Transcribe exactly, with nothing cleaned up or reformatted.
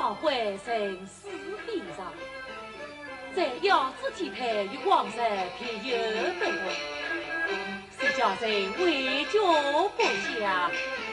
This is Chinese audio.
要回成死地上，这要子体配与王神偏有不同，是叫人为救不下。